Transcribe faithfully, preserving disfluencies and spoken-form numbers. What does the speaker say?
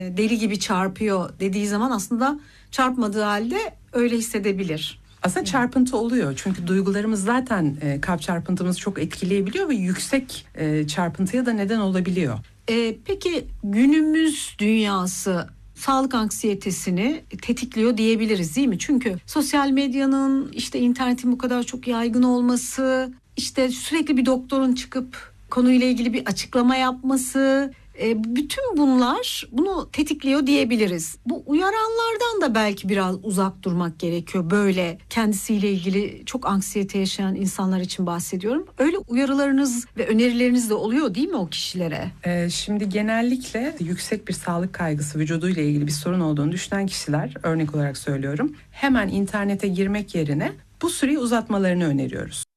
deli gibi çarpıyor dediği zaman aslında çarpmadığı halde öyle hissedebilir. Aslında çarpıntı oluyor çünkü duygularımız zaten e, kalp çarpıntımızı çok etkileyebiliyor ve yüksek e, çarpıntıya da neden olabiliyor. E, peki günümüz dünyası sağlık anksiyetesini tetikliyor diyebiliriz değil mi? Çünkü sosyal medyanın, işte internetin bu kadar çok yaygın olması, işte sürekli bir doktorun çıkıp konuyla ilgili bir açıklama yapması, e, bütün bunlar bunu tetikliyor diyebiliriz. Bu uyaranlardan da belki biraz uzak durmak gerekiyor. Böyle kendisiyle ilgili çok anksiyete yaşayan insanlar için bahsediyorum. Öyle uyarılarınız ve önerileriniz de oluyor değil mi o kişilere? Ee, şimdi genellikle yüksek bir sağlık kaygısı, vücuduyla ilgili bir sorun olduğunu düşünen kişiler, örnek olarak söylüyorum, hemen internete girmek yerine bu süreyi uzatmalarını öneriyoruz.